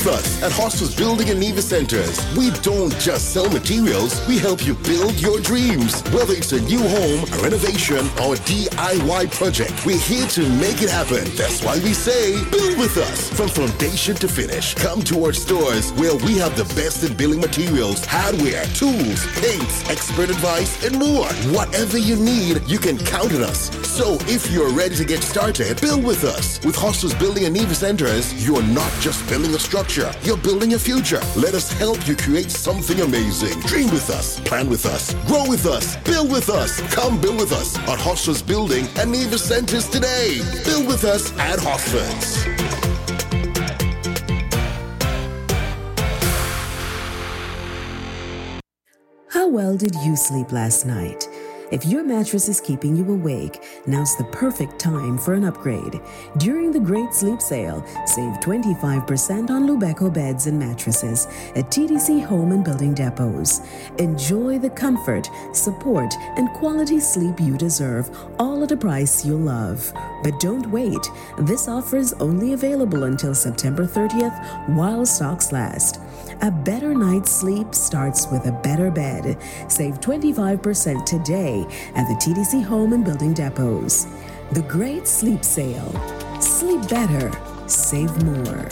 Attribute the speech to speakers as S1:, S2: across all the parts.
S1: with us at Hostos Building and Neva Centers. We don't just sell materials, we help you build your dreams. Whether it's a new home, a renovation, or DIY project, we're here to make it happen. That's why we say, build with us. From foundation to finish, come to our stores where we have the best in building materials, hardware, tools, paints, expert advice, and more. Whatever you need, you can count on us. So if you're ready to get started, build with us. With Hostos Building and Neva Centers, you're not just building a structure, you're building a future. Let us help you create something amazing. Dream with us, plan with us, grow with us, build with us. Come build with us at Hostos Building and Neva Centers today. Build with us at Hostos.
S2: How well did you sleep last night? If your mattress is keeping you awake, now's the perfect time for an upgrade. During the Great Sleep Sale, save 25% on Lubeco beds and mattresses at TDC Home and Building Depots. Enjoy the comfort, support, and quality sleep you deserve, all at a price you'll love. But don't wait. This offer is only available until September 30th while stocks last. A better night's sleep starts with a better bed. Save 25% today at the TDC Home and Building Depots. The Great Sleep Sale. Sleep better, save more.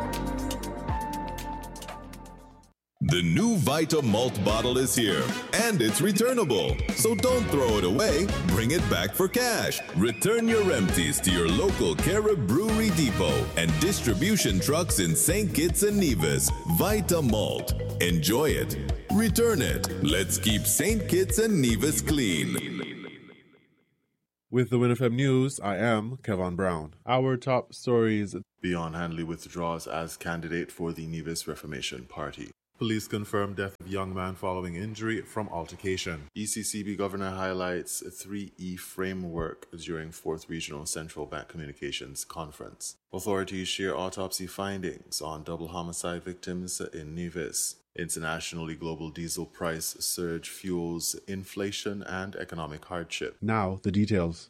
S3: The new Vita Malt bottle is here, and it's returnable. So don't throw it away, bring it back for cash. Return your empties to your local Carib Brewery Depot and distribution trucks in St. Kitts and Nevis. Vita Malt. Enjoy it. Return it. Let's keep St. Kitts and Nevis clean.
S4: With the WinFM News, I am Kevin Brown. Our top stories:
S5: Beyond Hanley withdraws as candidate for the Nevis Reformation Party. Police confirm death of young man following injury from altercation. ECCB Governor highlights 3E framework during 4th Regional Central Bank Communications Conference. Authorities share autopsy findings on double homicide victims in Nevis. Internationally, global diesel price surge fuels inflation and economic hardship.
S4: Now, the details.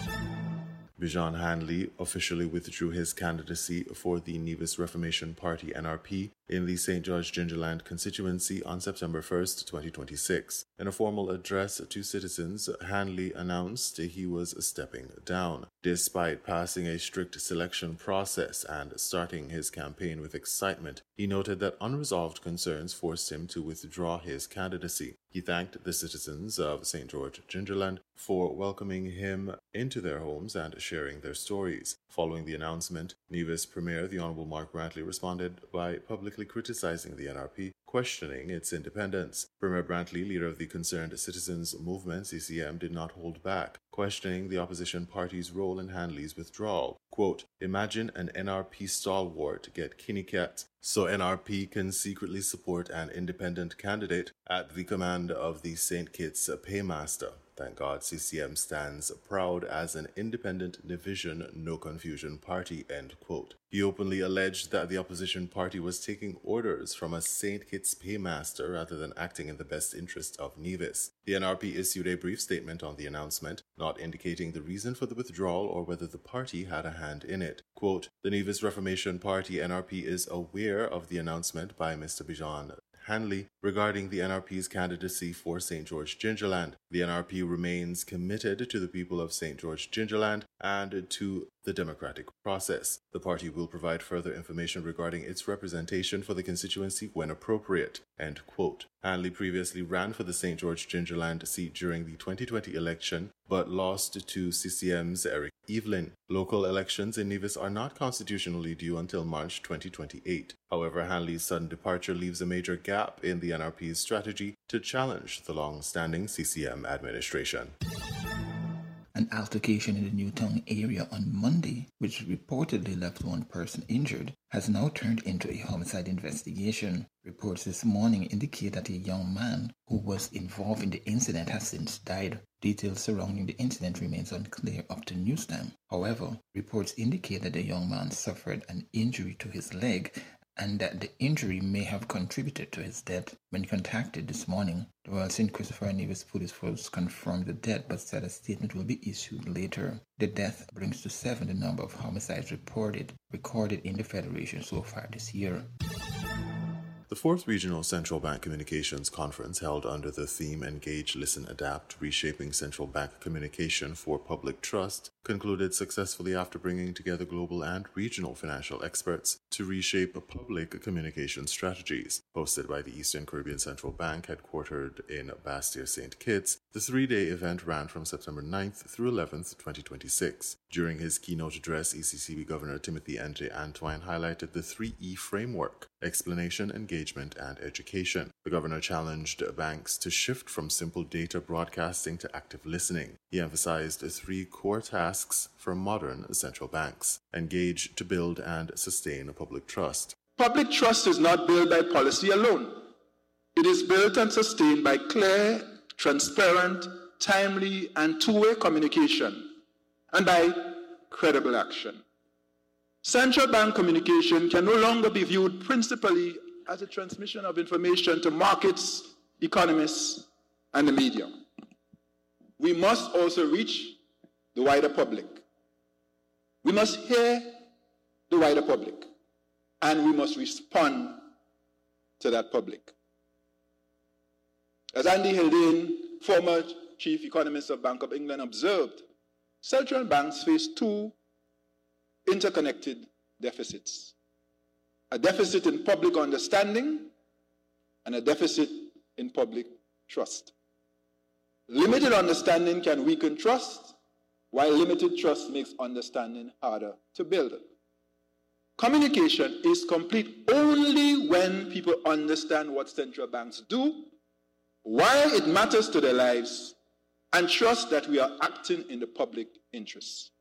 S5: Bijan Hanley officially withdrew his candidacy for the Nevis Reformation Party NRP in the St. George Gingerland constituency on September 1st, 2026. In a formal address to citizens, Hanley announced he was stepping down. Despite passing a strict selection process and starting his campaign with excitement, he noted that unresolved concerns forced him to withdraw his candidacy. He thanked the citizens of St. George Gingerland for welcoming him into their homes and sharing their stories. Following the announcement, Nevis Premier, the Honorable Mark Brantley, responded by publicly criticizing the NRP, questioning its independence. Premier Brantley, leader of the Concerned Citizens Movement, CCM, did not hold back, questioning the opposition party's role in Hanley's withdrawal. Quote, "Imagine an NRP stalwart get Kinnicat so NRP can secretly support an independent candidate at the command of the St. Kitts paymaster. Thank God CCM stands proud as an independent division, no confusion party," end quote. He openly alleged that the opposition party was taking orders from a St. Kitts paymaster rather than acting in the best interest of Nevis. The NRP issued a brief statement on the announcement, not indicating the reason for the withdrawal or whether the party had a hand in it. Quote, "The Nevis Reformation Party NRP is aware of the announcement by Mr. Bijan Hanley regarding the NRP's candidacy for St. George Gingerland. The NRP remains committed to the people of St. George Gingerland and to the democratic process. The party will provide further information regarding its representation for the constituency when appropriate," end quote. Hanley previously ran for the St. George Gingerland seat during the 2020 election, but lost to CCM's Eric Evelyn. Local elections in Nevis are not constitutionally due until March 2028. However, Hanley's sudden departure leaves a major gap in the NRP's strategy to challenge the long-standing CCM administration.
S6: An altercation in the Newtown area on Monday, which reportedly left one person injured, has now turned into a homicide investigation. Reports this morning indicate that a young man who was involved in the incident has since died. Details surrounding the incident remains unclear up to news time. However, reports indicate that the young man suffered an injury to his leg and that the injury may have contributed to his death. When contacted this morning, the Royal St. Christopher and Nevis Police Force confirmed the death but said a statement will be issued later. The death brings to 7 the number of homicides recorded in the Federation so far this year.
S5: The 4th Regional Central Bank Communications Conference, held under the theme Engage, Listen, Adapt, Reshaping Central Bank Communication for Public Trust, concluded successfully after bringing together global and regional financial experts to reshape public communication strategies. Hosted by the Eastern Caribbean Central Bank, headquartered in Bastia St. Kitts, the 3-day event ran from September 9th through 11th, 2026. During his keynote address, ECCB Governor Timothy N.J. Antwine highlighted the 3E framework: explanation, engagement, and education. The governor challenged banks to shift from simple data broadcasting to active listening. He emphasized 3 core tasks for modern central banks: engage to build and sustain public trust.
S7: Public trust is not built by policy alone. It is built and sustained by clear, transparent, timely, and two-way communication, and by credible action. Central bank communication can no longer be viewed principally as a transmission of information to markets, economists, and the media. We must also reach the wider public. We must hear the wider public, and we must respond to that public. As Andy Haldane, former chief economist of Bank of England, observed, central banks face 2 interconnected deficits: a deficit in public understanding and a deficit in public trust. Limited understanding can weaken trust, while limited trust makes understanding harder to build. Communication is complete only when people understand what central banks do, why it matters to their lives, and trust that we are acting in the public interest.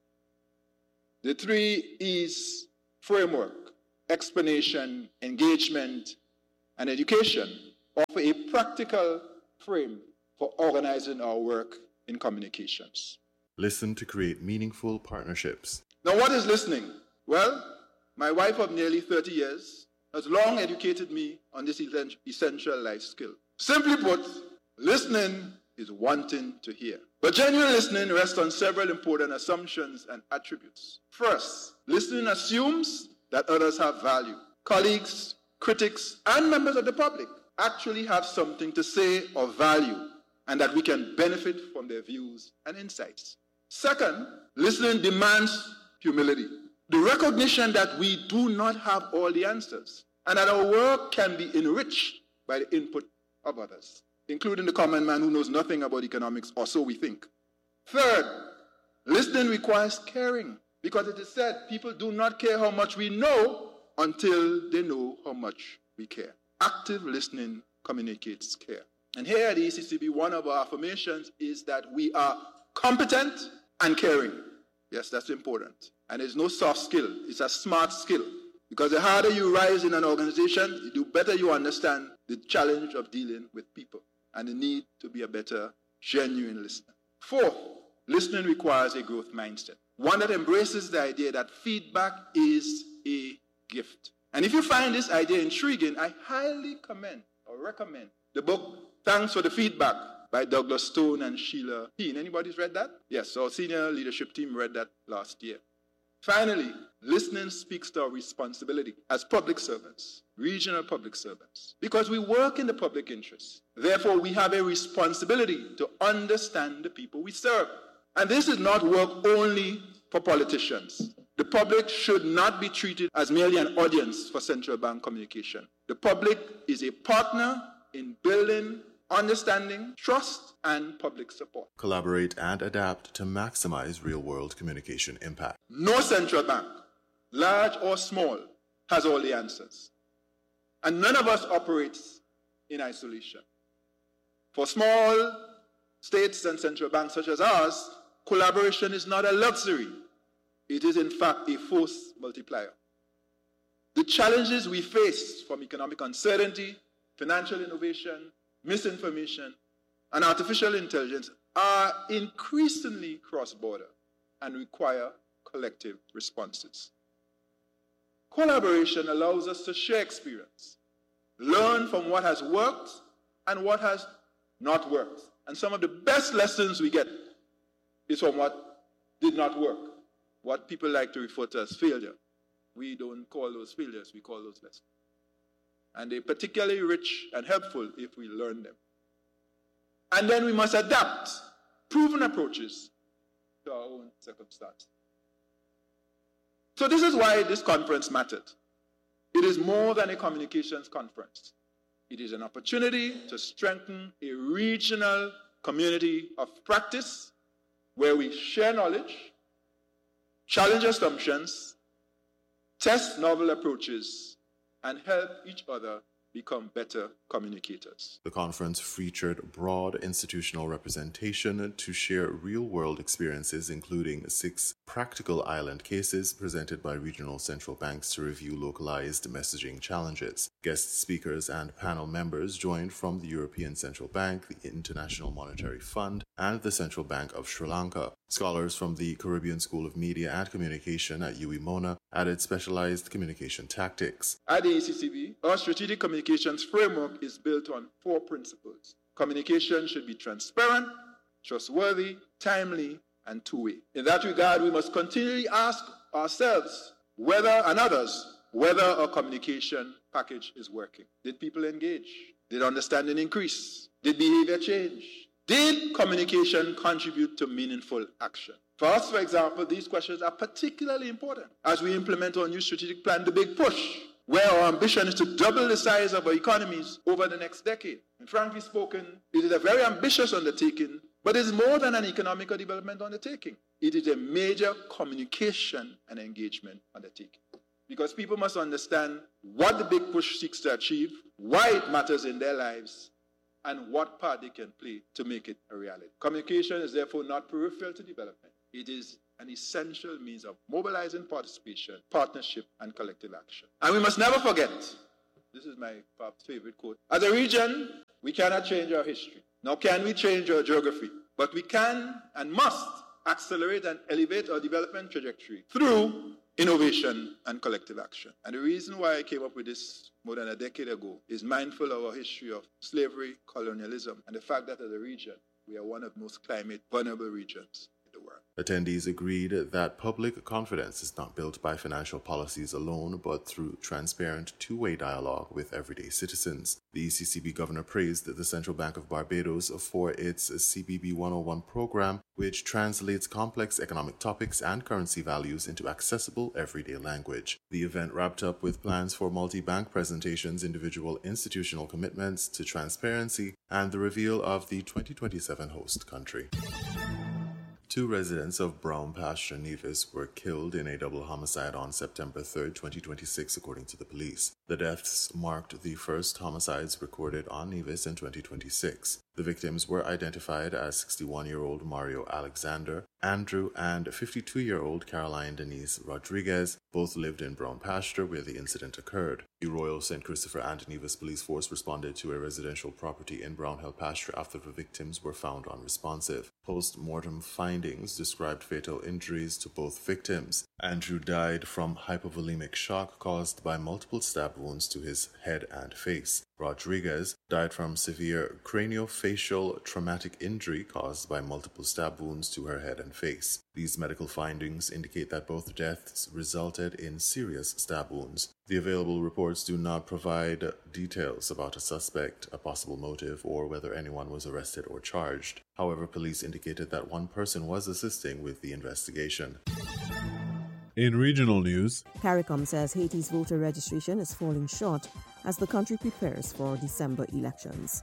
S7: The 3 E's framework, explanation, engagement, and education, offer a practical frame for organizing our work in communications.
S5: Listen to create meaningful partnerships.
S7: Now, what is listening? Well, my wife of nearly 30 years has long educated me on this essential life skill. Simply put, listening is wanting to hear. But genuine listening rests on several important assumptions and attributes. First, listening assumes that others have value. Colleagues, critics, and members of the public actually have something to say of value, and that we can benefit from their views and insights. Second, listening demands humility. The recognition that we do not have all the answers, and that our work can be enriched by the input of others, including the common man who knows nothing about economics, or so we think. Third, listening requires caring, because it is said people do not care how much we know until they know how much we care. Active listening communicates care. And here at the ECCB, one of our affirmations is that we are competent and caring. Yes, that's important. And it's no soft skill, it's a smart skill. Because the harder you rise in an organization, the better you understand the challenge of dealing with people and the need to be a better, genuine listener. Fourth, listening requires a growth mindset, one that embraces the idea that feedback is a gift. And if you find this idea intriguing, I highly recommend the book Thanks for the Feedback by Douglas Stone and Sheila Heen. Anybody's read that? Yes, our senior leadership team read that last year. Finally, listening speaks to our responsibility as public servants, regional public servants, because we work in the public interest. Therefore, we have a responsibility to understand the people we serve. And this is not work only for politicians. The public should not be treated as merely an audience for central bank communication. The public is a partner in building understanding, trust, and public support.
S5: Collaborate and adapt to maximize real-world communication impact.
S7: No central bank, large or small, has all the answers. And none of us operates in isolation. For small states and central banks such as ours, collaboration is not a luxury. It is, in fact, a force multiplier. The challenges we face, from economic uncertainty, financial innovation, misinformation, and artificial intelligence, are increasingly cross-border and require collective responses. Collaboration allows us to share experience, learn from what has worked and what has not worked. And some of the best lessons we get is from what did not work, what people like to refer to as failure. We don't call those failures, we call those lessons. and they're particularly rich and helpful if we learn them. And then we must adapt proven approaches to our own circumstances. So this is why this conference mattered. It is more than a communications conference. It is an opportunity to strengthen a regional community of practice where we share knowledge, challenge assumptions, test novel approaches, and help each other become better communicators.
S5: The conference featured broad institutional representation to share real-world experiences, including 6 practical island cases presented by regional central banks to review localized messaging challenges. Guest speakers and panel members joined from the European Central Bank, the International Monetary Fund, and the Central Bank of Sri Lanka. Scholars from the Caribbean School of Media and Communication at UWI Mona added specialized communication tactics.
S7: At the ECCB, our strategic communications framework is built on 4 principles. Communication should be transparent, trustworthy, timely, and two-way. In that regard, we must continually ask ourselves and others whether our communication package is working. Did people engage? Did understanding increase? Did behavior change? Did communication contribute to meaningful action? For us, for example, these questions are particularly important as we implement our new strategic plan, The Big Push, where our ambition is to double the size of our economies over the next decade. And frankly spoken, it is a very ambitious undertaking, but it's more than an economic or development undertaking. It is a major communication and engagement undertaking. Because people must understand what the Big Push seeks to achieve, why it matters in their lives, and what part they can play to make it a reality. Communication is therefore not peripheral to development. It is an essential means of mobilizing participation, partnership, and collective action. And we must never forget, this is my favorite quote, as a region, we cannot change our history, nor can we change our geography, but we can and must accelerate and elevate our development trajectory through innovation and collective action. And the reason why I came up with this more than a decade ago is mindful of our history of slavery, colonialism, and the fact that as a region, we are one of the most climate vulnerable regions in the world.
S5: Attendees agreed that public confidence is not built by financial policies alone, but through transparent two-way dialogue with everyday citizens. The ECCB governor praised the Central Bank of Barbados for its CBB 101 program, which translates complex economic topics and currency values into accessible everyday language. The event wrapped up with plans for multi-bank presentations, individual institutional commitments to transparency, and the reveal of the 2027 host country. 2 residents of Brown Pasture, Nevis, were killed in a double homicide on September 3, 2026, according to the police. The deaths marked the first homicides recorded on Nevis in 2026. The victims were identified as 61-year-old Mario Alexander, Andrew, and 52-year-old Caroline Denise Rodriguez. Both lived in Brown Pasture where the incident occurred. The Royal St. Christopher and Nevis Police Force responded to a residential property in Brownhill Pasture after the victims were found unresponsive. Post-mortem findings described fatal injuries to both victims. Andrew died from hypovolemic shock caused by multiple stab wounds to his head and face. Rodriguez died from severe craniofacial traumatic injury caused by multiple stab wounds to her head and face. These medical findings indicate that both deaths resulted in serious stab wounds. The available reports do not provide details about a suspect, a possible motive, or whether anyone was arrested or charged. However, police indicated that one person was assisting with the investigation.
S4: In regional news,
S8: CARICOM says Haiti's voter registration is falling short as the country prepares for December elections.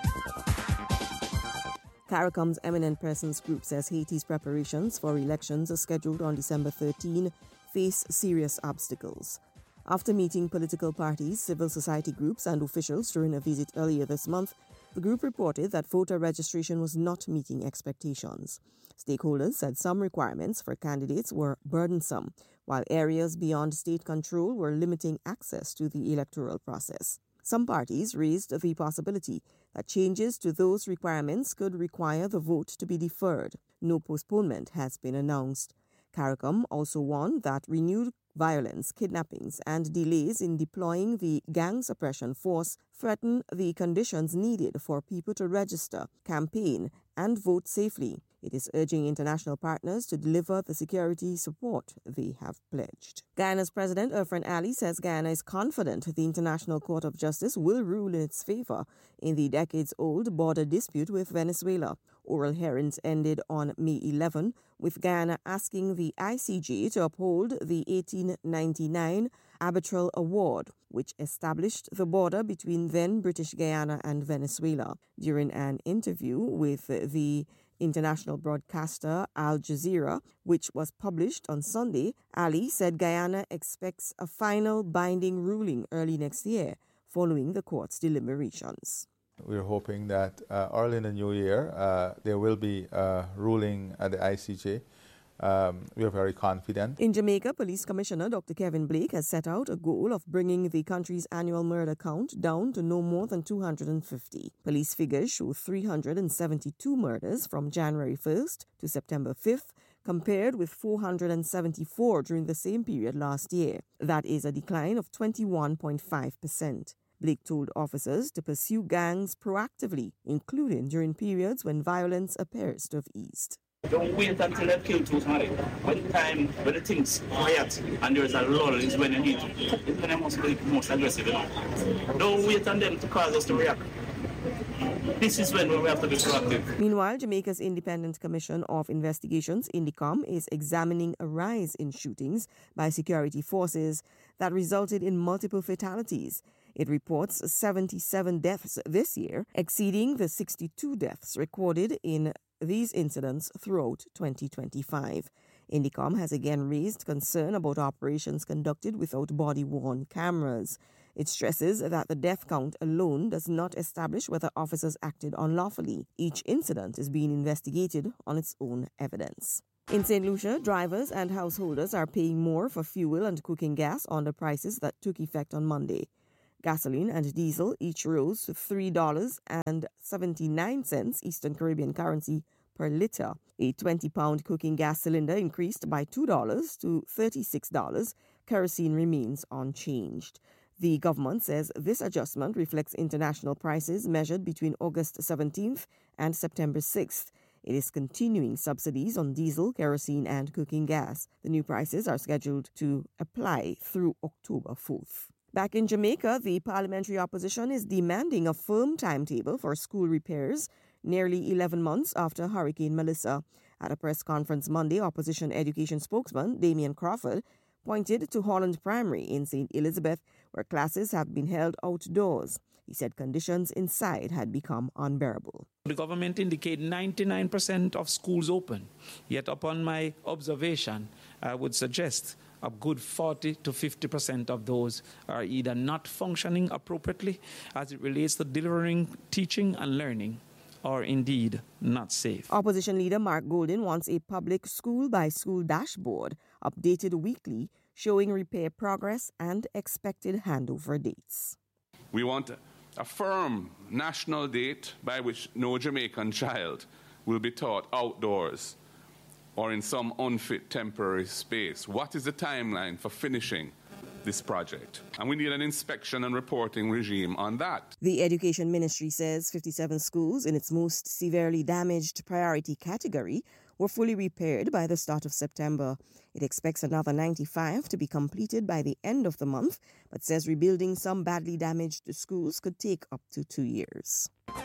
S8: CARICOM's Eminent Persons Group says Haiti's preparations for elections scheduled on December 13 face serious obstacles. After meeting political parties, civil society groups, and officials during a visit earlier this month, the group reported that voter registration was not meeting expectations. Stakeholders said some requirements for candidates were burdensome, while areas beyond state control were limiting access to the electoral process. Some parties raised the possibility that changes to those requirements could require the vote to be deferred. No postponement has been announced. CARICOM also warned that renewed violence, kidnappings, and delays in deploying the gang suppression force threaten the conditions needed for people to register, campaign, and vote safely. It is urging international partners to deliver the security support they have pledged. Guyana's President Irfan Ali says Guyana is confident the International Court of Justice will rule in its favor in the decades-old border dispute with Venezuela. Oral hearings ended on May 11, with Guyana asking the ICJ to uphold the 1899 Arbitral Award, which established the border between then British Guyana and Venezuela. During an interview with the international broadcaster Al Jazeera, which was published on Sunday, Ali said Guyana expects a final binding ruling early next year following the court's deliberations.
S9: We're hoping that early in the new year there will be a ruling at the ICJ. We are very confident.
S8: In Jamaica, Police Commissioner Dr. Kevin Blake has set out a goal of bringing the country's annual murder count down to no more than 250. Police figures show 372 murders from January 1st to September 5th, compared with 474 during the same period last year. That is a decline of 21.5%. Blake told officers to pursue gangs proactively, including during periods when violence appears to have eased.
S10: Don't wait until they've killed too hard. When the things quiet and there's a lull is when you need to. It's when they must be most aggressive. Don't wait on them to cause us to react. This is when we have to be proactive.
S8: Meanwhile, Jamaica's Independent Commission of Investigations, INDICOM, is examining a rise in shootings by security forces that resulted in multiple fatalities. It reports 77 deaths this year, exceeding the 62 deaths recorded in these incidents throughout 2025. INDICOM has again raised concern about operations conducted without body-worn cameras. It stresses that the death count alone does not establish whether officers acted unlawfully. Each incident is being investigated on its own evidence. In St. Lucia, drivers and householders are paying more for fuel and cooking gas on the prices that took effect on Monday. Gasoline and diesel each rose to $3.79 Eastern Caribbean currency per liter. A 20-pound cooking gas cylinder increased by $2 to $36. Kerosene remains unchanged. The government says this adjustment reflects international prices measured between August 17th and September 6th. It is continuing subsidies on diesel, kerosene, and cooking gas. The new prices are scheduled to apply through October 4th. Back in Jamaica, the parliamentary opposition is demanding a firm timetable for school repairs nearly 11 months after Hurricane Melissa. At a press conference Monday, opposition education spokesman Damian Crawford pointed to Holland Primary in St. Elizabeth, where classes have been held outdoors. He said conditions inside had become unbearable.
S10: The government indicated 99% of schools open, yet upon my observation, I would suggest a good 40 to 50% of those are either not functioning appropriately as it relates to delivering teaching and learning, or indeed not safe.
S8: Opposition leader Mark Golden wants a public school-by-school dashboard updated weekly showing repair progress and expected handover dates.
S11: We want a firm national date by which no Jamaican child will be taught outdoors or in some unfit temporary space. What is the timeline for finishing this project? And we need an inspection and reporting regime on that.
S8: The Education Ministry says 57 schools in its most severely damaged priority category were fully repaired by the start of September. It expects another 95 to be completed by the end of the month, but says rebuilding some badly damaged schools could take up to 2 years.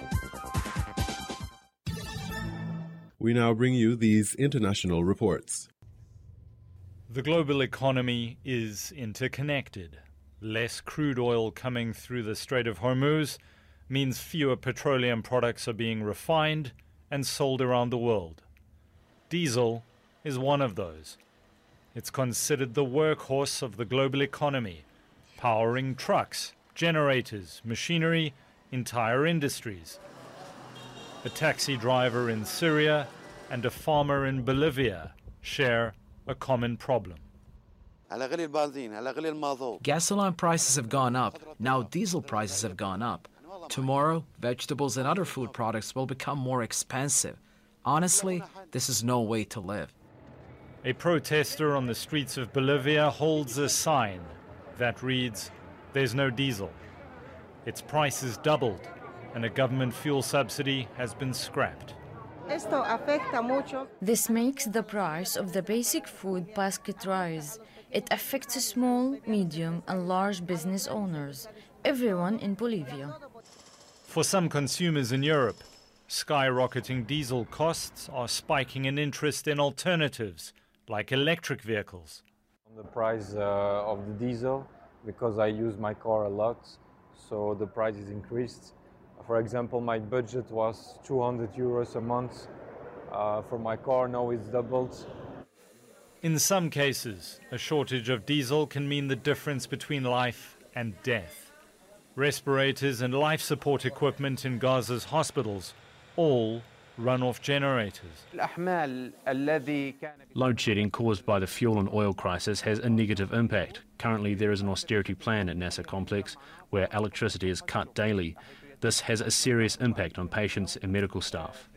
S4: We now bring you these international reports.
S12: The global economy is interconnected. Less crude oil coming through the Strait of Hormuz means fewer petroleum products are being refined and sold around the world. Diesel is one of those. It's considered the workhorse of the global economy, powering trucks, generators, machinery, entire industries. A taxi driver in Syria and a farmer in Bolivia share a common problem.
S13: Gasoline prices have gone up. Now diesel prices have gone up. Tomorrow, vegetables and other food products will become more expensive. Honestly, this is no way to live.
S12: A protester on the streets of Bolivia holds a sign that reads, "There's no diesel." Its prices doubled, and a government fuel subsidy has been scrapped.
S14: This makes the price of the basic food basket rise. It affects small, medium, and large business owners, everyone in Bolivia.
S12: For some consumers in Europe, skyrocketing diesel costs are spiking an interest in alternatives, like electric vehicles.
S15: The price of the diesel, because I use my car a lot, so the price is increased. For example, my budget was 200 euros a month for my car, now it's doubled.
S12: In some cases, a shortage of diesel can mean the difference between life and death. Respirators and life support equipment in Gaza's hospitals all run off generators.
S16: Load shedding caused by the fuel and oil crisis has a negative impact. Currently, there is an austerity plan at Nasser complex where electricity is cut daily. This has a serious impact on patients and medical staff.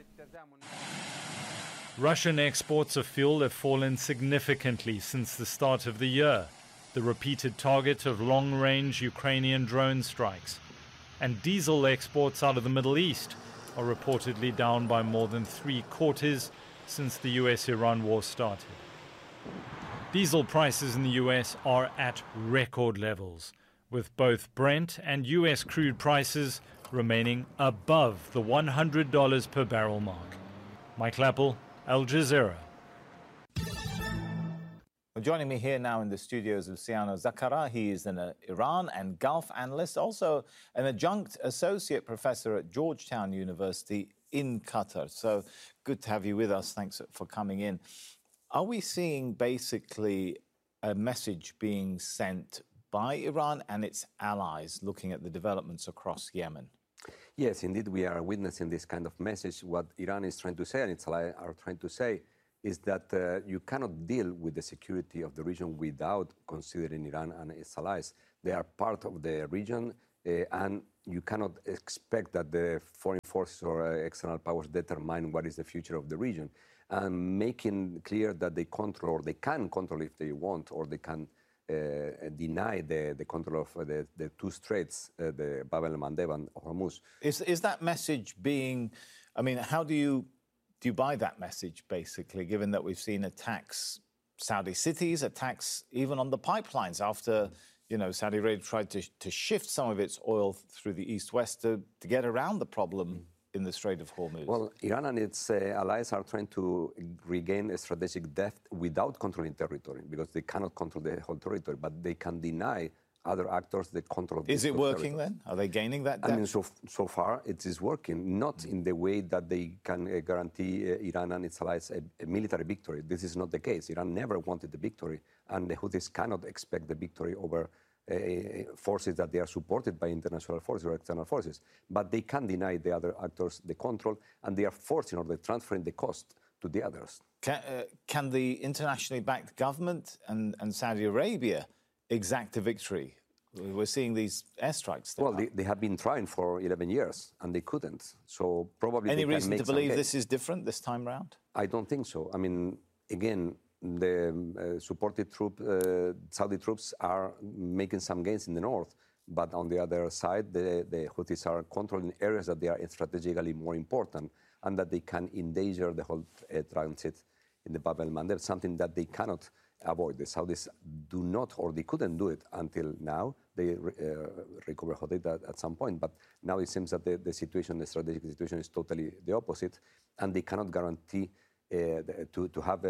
S12: Russian exports of fuel have fallen significantly since the start of the year, the repeated target of long-range Ukrainian drone strikes. And diesel exports out of the Middle East are reportedly down by more than 3/4 since the US-Iran war started. Diesel prices in the US are at record levels, with both Brent and US crude prices remaining above the $100 per barrel mark. Mike Lappel, Al Jazeera.
S17: Well, joining me here now in the studios of Luciano Zaccaria, he is an Iran and Gulf analyst, also an adjunct associate professor at Georgetown University in Qatar. So good to have you with us. Thanks for coming in. Are we seeing basically a message being sent by Iran and its allies looking at the developments across Yemen?
S18: Yes, indeed, we are witnessing this kind of message. What Iran is trying to say and its allies are trying to say is that you cannot deal with the security of the region without considering Iran and its allies. They are part of the region, and you cannot expect that the foreign forces or external powers determine what is the future of the region. And making clear that they control, or they can control if they want, or they can deny the control of the two straits, the Bab el-Mandeb and Hormuz.
S17: Is that message being, I mean, how do you buy that message, basically, given that we've seen attacks, Saudi cities, attacks even on the pipelines after, Saudi Arabia tried to shift some of its oil through the east-west to get around the problem in the Strait of Hormuz?
S18: Well, Iran and its allies are trying to regain a strategic depth without controlling territory, because they cannot control the whole territory, but they can deny other actors the control of this.
S17: Is it working then? Are they gaining that depth?
S18: I mean, so far it is working, not in the way that they can guarantee Iran and its allies a military victory. This is not the case. Iran never wanted the victory, and the Houthis cannot expect the victory over forces that they are supported by international forces or external forces. But they can deny the other actors the control, and they are forcing or they're transferring the cost to the others.
S17: Can the internationally backed government and Saudi Arabia exact a victory? We're seeing these airstrikes.
S18: Well, they have been trying for 11 years, and they couldn't. So probably
S17: any reason to believe this is different this time round?
S18: I don't think so. I mean, again, the supported Saudi troops are making some gains in the north, but on the other side, the Houthis are controlling areas that they are strategically more important and that they can endanger the whole transit in the Bab el-Mandeb, something that they cannot avoid. The Saudis do not, or they couldn't do it until now. They recover Hodeidah at some point, but now it seems that the strategic situation is totally the opposite, and they cannot guarantee to have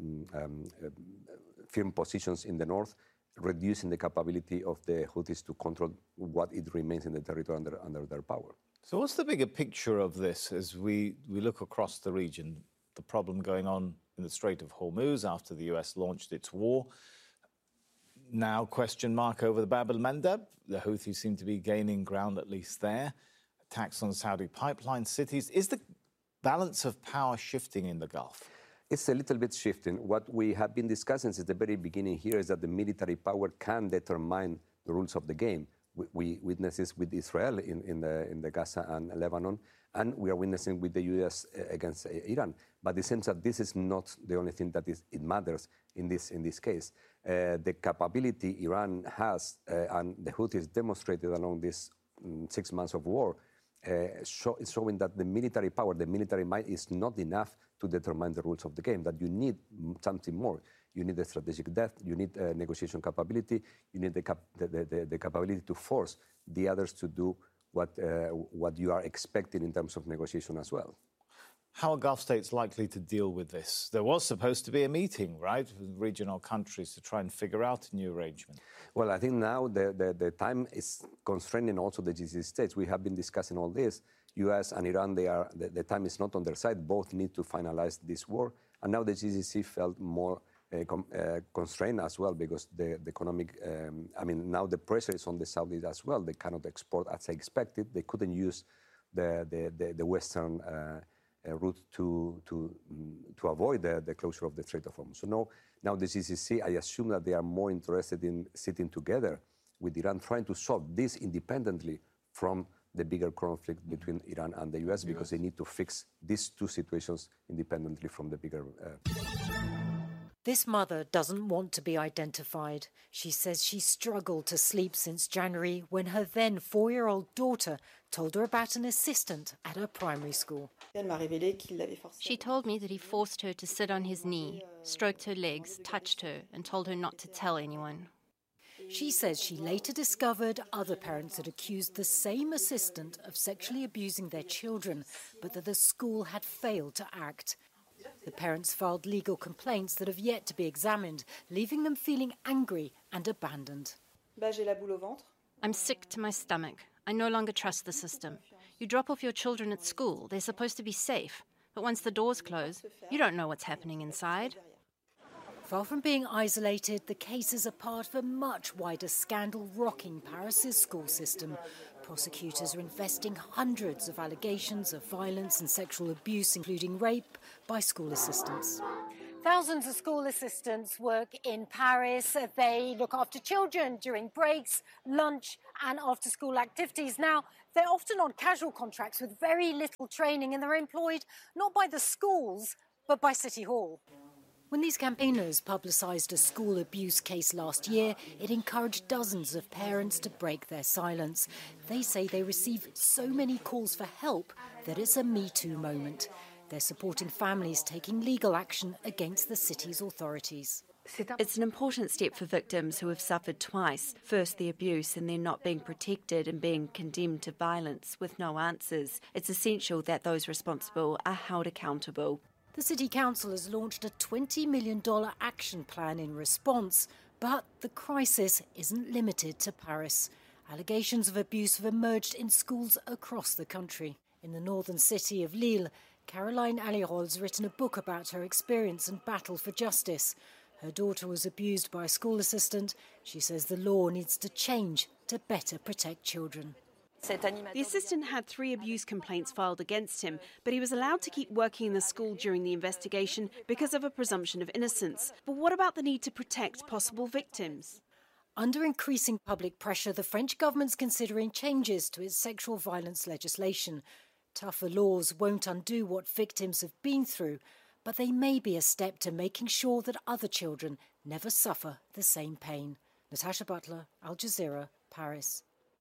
S18: firm positions in the north, reducing the capability of the Houthis to control what it remains in the territory under their power.
S17: So what's the bigger picture of this as we look across the region? The problem going on in the Strait of Hormuz after the US launched its war. Now question mark over the Bab el-Mandeb. The Houthis seem to be gaining ground, at least there. Attacks on Saudi pipeline cities. Is the balance of power shifting in the Gulf?
S18: It's a little bit shifting. What we have been discussing since the very beginning here is that the military power can determine the rules of the game. We witness this with Israel in the Gaza and Lebanon, and we are witnessing with the US against Iran. But it seems that this is not the only thing that it matters in this case. The capability Iran has and the Houthis demonstrated along this 6 months of war, showing that the military power, the military might is not enough to determine the rules of the game, that you need something more. You need the strategic depth, you need negotiation capability, you need the capability to force the others to do what you are expecting in terms of negotiation as well.
S17: How are Gulf states likely to deal with this? There was supposed to be a meeting, right, with regional countries to try and figure out a new arrangement.
S18: Well, I think now the time is constraining also the GCC states. We have been discussing all this. U.S. and Iran, the time is not on their side. Both need to finalize this war. And now the GCC felt more constrained as well because the economic, now the pressure is on the Saudis as well. They cannot export as expected. They couldn't use the Western route to avoid the closure of the Strait of Hormuz. So now the GCC, I assume that they are more interested in sitting together with Iran, trying to solve this independently from the bigger conflict between Iran and the US, because they need to fix these two situations independently from the bigger.
S19: This mother doesn't want to be identified. She says she struggled to sleep since January when her then 4-year-old daughter told her about an assistant at her primary school.
S20: She told me that he forced her to sit on his knee, stroked her legs, touched her, and told her not to tell anyone.
S19: She says she later discovered other parents had accused the same assistant of sexually abusing their children, but that the school had failed to act. The parents filed legal complaints that have yet to be examined, leaving them feeling angry and abandoned.
S20: I'm sick to my stomach. I no longer trust the system. You drop off your children at school, they're supposed to be safe. But once the doors close, you don't know what's happening inside.
S19: Far from being isolated, the cases are part of a much wider scandal rocking Paris's school system. Prosecutors are investing hundreds of allegations of violence and sexual abuse, including rape, by school assistants.
S21: Thousands of school assistants work in Paris. They look after children during breaks, lunch and after-school activities. Now, they're often on casual contracts with very little training, and they're employed not by the schools, but by City Hall.
S19: When these campaigners publicised a school abuse case last year, it encouraged dozens of parents to break their silence. They say they receive so many calls for help that it's a Me Too moment. They're supporting families taking legal action against the city's authorities.
S22: It's an important step for victims who have suffered twice, first the abuse and then not being protected and being condemned to violence with no answers. It's essential that those responsible are held accountable.
S19: The City Council has launched a $20 million action plan in response, but the crisis isn't limited to Paris. Allegations of abuse have emerged in schools across the country. In the northern city of Lille, Caroline Alirol's written a book about her experience and battle for justice. Her daughter was abused by a school assistant. She says the law needs to change to better protect children.
S23: The assistant had 3 abuse complaints filed against him, but he was allowed to keep working in the school during the investigation because of a presumption of innocence. But what about the need to protect possible victims?
S19: Under increasing public pressure, the French government's considering changes to its sexual violence legislation. Tougher laws won't undo what victims have been through, but they may be a step to making sure that other children never suffer the same pain. Natasha Butler, Al Jazeera, Paris.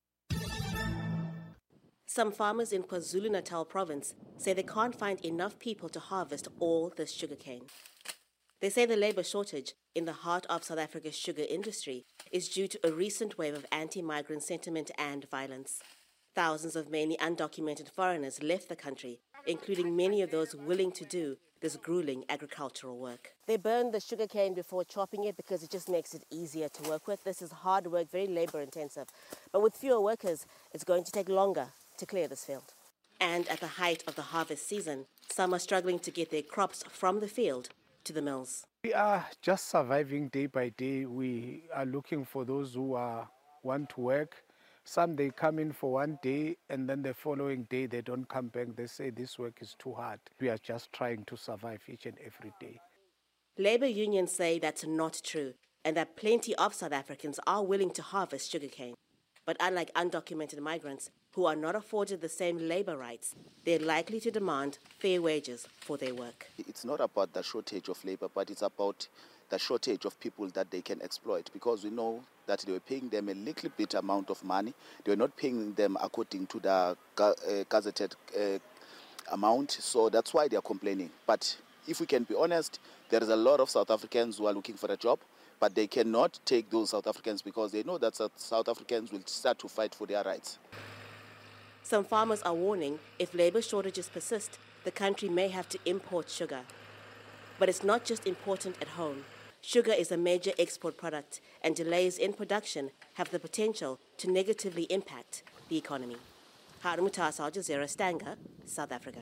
S24: Some farmers in KwaZulu-Natal province say they can't find enough people to harvest all this sugarcane. They say the labour shortage in the heart of South Africa's sugar industry is due to a recent wave of anti-migrant sentiment and violence. Thousands of mainly undocumented foreigners left the country, including many of those willing to do this grueling agricultural work. They burn the sugarcane before chopping it because it just makes it easier to work with. This is hard work, very labour-intensive. But with fewer workers, it's going to take longer to clear this field. And at the height of the harvest season, some are struggling to get their crops from the field to the mills.
S25: We are just surviving day by day. We are looking for those who want to work. Some, they come in for one day and then the following day they don't come back. They say this work is too hard. We are just trying to survive each and every day.
S24: Labour unions say that's not true and that plenty of South Africans are willing to harvest sugarcane. But unlike undocumented migrants who are not afforded the same labour rights, they're likely to demand fair wages for their work.
S26: It's not about the shortage of labour, but it's about
S1: the shortage of people that they can exploit, because we know that they were paying them a little bit amount of money. They were not paying them according to the gazetted amount, so that's why they are complaining. But if we can be honest, there is a lot of South Africans who are looking for a job, but they cannot take those South Africans because they know that South Africans will start to fight for their rights.
S24: Some farmers are warning if labour shortages persist, the country may have to import sugar. But it's not just important at home. Sugar is a major export product, and delays in production have the potential to negatively impact the economy. Harun Mutasa, Al Jazeera, Stanger, South Africa.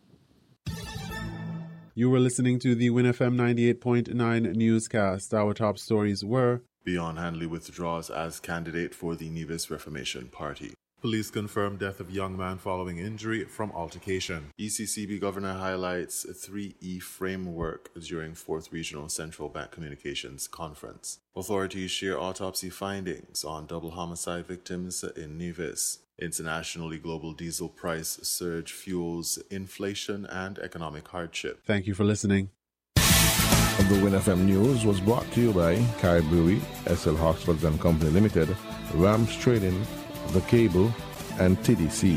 S4: You were listening to the WinFM 98.9 newscast. Our top stories were:
S5: Beyond Handley withdraws as candidate for the Nevis Reformation Party. Police confirm death of young man following injury from altercation. ECCB governor highlights 3E framework during 4th Regional Central Bank Communications Conference. Authorities share autopsy findings on double homicide victims in Nevis. Internationally, global diesel price surge fuels inflation and economic hardship.
S4: Thank you for listening.
S2: The WinFM News was brought to you by Carib Brewery, SL Hoxford and Company Limited, Rams Trading, The Cable, and TDC.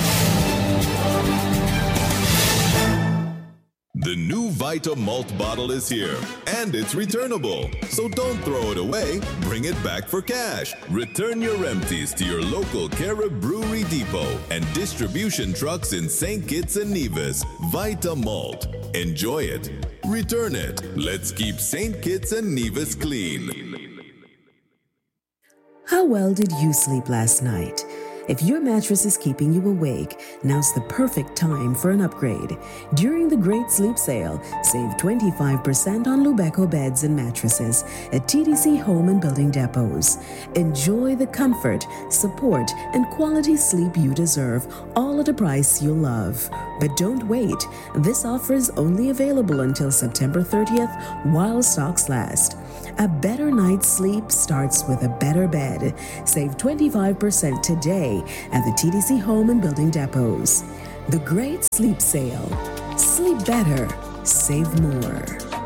S3: The new Vita Malt bottle is here, and it's returnable. So don't throw it away, bring it back for cash. Return your empties to your local Carib Brewery depot and distribution trucks in St. Kitts and Nevis. Vita Malt. Enjoy it. Return it. Let's keep St. Kitts and Nevis clean.
S6: How well did you sleep last night? If your mattress is keeping you awake, now's the perfect time for an upgrade. During the Great Sleep Sale, save 25% on Lubeco beds and mattresses at TDC Home and Building Depots. Enjoy the comfort, support, and quality sleep you deserve, all at a price you'll love. But don't wait. This offer is only available until September 30th while stocks last. A better night's sleep starts with a better bed. Save 25% today at the TDC Home and Building Depots. The Great Sleep Sale. Sleep better. Save more.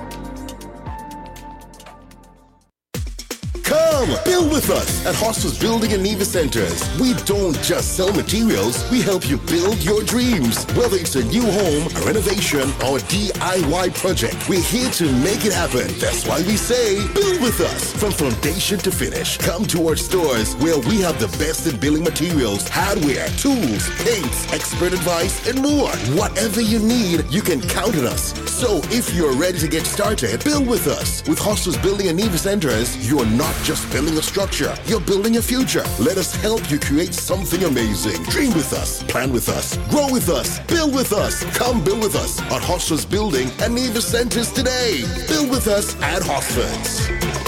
S7: Come, build with us at Hostels Building and Nevis Centers. We don't just sell materials, we help you build your dreams. Whether it's a new home, a renovation, or a DIY project, we're here to make it happen. That's why we say, build with us. From foundation to finish, come to our stores where we have the best in building materials, hardware, tools, paints, expert advice, and more. Whatever you need, you can count on us. So if you're ready to get started, build with us. With Hostels Building and Nevis Centers, you're not just building a structure, you're building a future. Let us help you create something amazing. Dream with us, plan with us, grow with us, build with us. Come build with us at Hostels Building and Nevis Centers today. Build with us at Hostels.